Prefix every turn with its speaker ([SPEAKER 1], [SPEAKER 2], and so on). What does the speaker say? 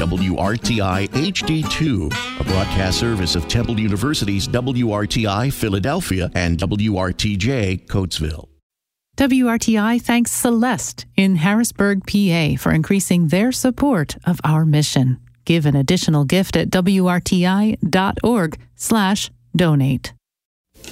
[SPEAKER 1] WRTI HD2, a broadcast service of Temple University's WRTI Philadelphia and WRTJ Coatesville.
[SPEAKER 2] WRTI thanks Celeste in Harrisburg, PA for increasing their support of our mission. Give an additional gift at wrti.org/donate.